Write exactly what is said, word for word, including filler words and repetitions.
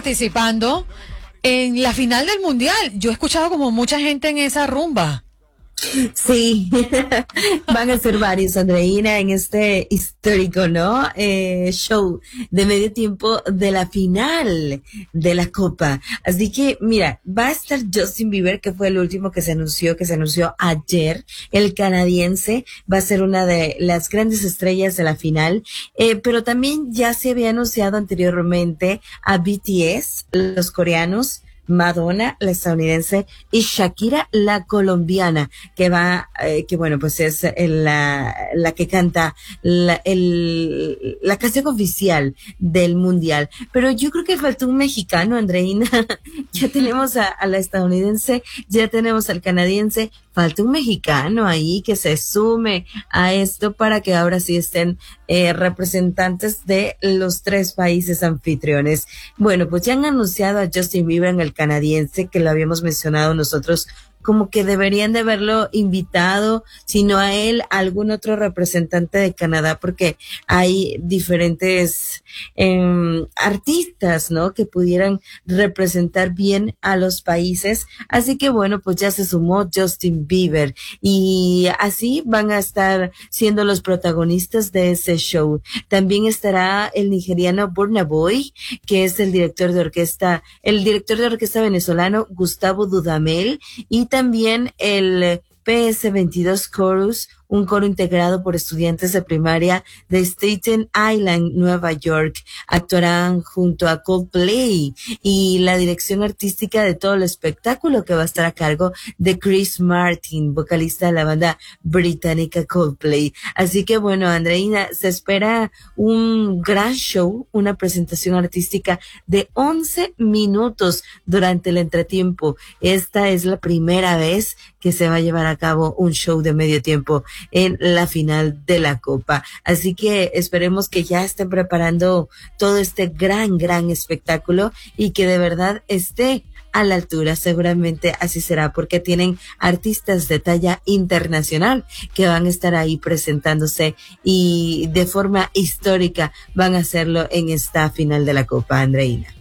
participando en la final del mundial. Yo he escuchado como mucha gente en esa rumba. Sí, van a ser varios, Andreina, en este histórico, ¿no? Eh, show de medio tiempo de la final de la Copa. Así que, mira, va a estar Justin Bieber, que fue el último que se anunció, que se anunció ayer. El canadiense va a ser una de las grandes estrellas de la final. Eh, pero también ya se había anunciado anteriormente a B T S, los coreanos, Madonna, la estadounidense, y Shakira, la colombiana, que va, eh, que bueno, pues es el, la, la que canta la, el, la canción oficial del mundial. Pero yo creo que faltó un mexicano, Andreina. Ya tenemos a, a la estadounidense, ya tenemos al canadiense, falta un mexicano ahí que se sume a esto para que ahora sí estén eh, representantes de los tres países anfitriones. Bueno, pues ya han anunciado a Justin Bieber en el canadiense, que lo habíamos mencionado nosotros, como que deberían de haberlo invitado, sino a él, a algún otro representante de Canadá, porque hay diferentes eh, artistas, ¿no?, que pudieran representar bien a los países. Así que bueno, pues ya se sumó Justin Bieber y así van a estar siendo los protagonistas de ese show. También estará el nigeriano Burna Boy, que es el director de orquesta, el director de orquesta venezolano Gustavo Dudamel, y también el P S veintidós Chorus, un coro integrado por estudiantes de primaria de Staten Island, Nueva York. Actuarán junto a Coldplay y la dirección artística de todo el espectáculo, que va a estar a cargo de Chris Martin, vocalista de la banda británica Coldplay. Así que bueno, Andreina, se espera un gran show, una presentación artística de once minutos durante el entretiempo. Esta es la primera vez que se va a llevar a cabo un show de medio tiempo en la final de la Copa. Así que esperemos que ya estén preparando todo este gran, gran espectáculo y que de verdad esté a la altura. Seguramente así será, porque tienen artistas de talla internacional que van a estar ahí presentándose y de forma histórica van a hacerlo en esta final de la Copa, Andreina.